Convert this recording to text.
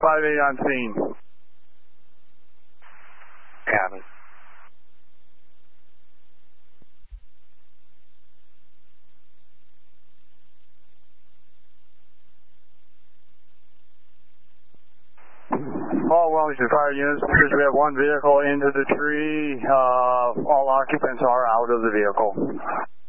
5-8 on scene. Copy. All Wellington Fire units, we have one vehicle into the tree. All occupants are out of the vehicle.